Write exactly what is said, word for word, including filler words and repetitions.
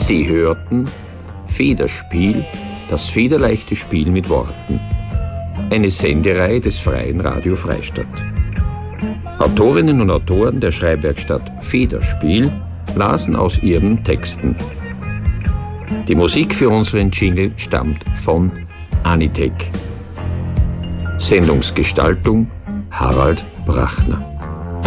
Sie hörten Federspiel, das federleichte Spiel mit Worten. Eine Sendereihe des Freien Radio Freistadt. Autorinnen und Autoren der Schreibwerkstatt Federspiel lasen aus ihren Texten. Die Musik für unseren Jingle stammt von Anitec. Sendungsgestaltung Harald Brachner.